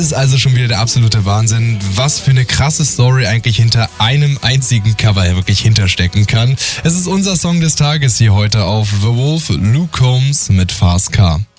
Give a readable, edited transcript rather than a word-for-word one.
Das ist also schon wieder der absolute Wahnsinn, was für eine krasse Story eigentlich hinter einem einzigen Cover wirklich hinterstecken kann. Es ist unser Song des Tages hier heute auf The Wolf, Luke Combs mit Fast Car.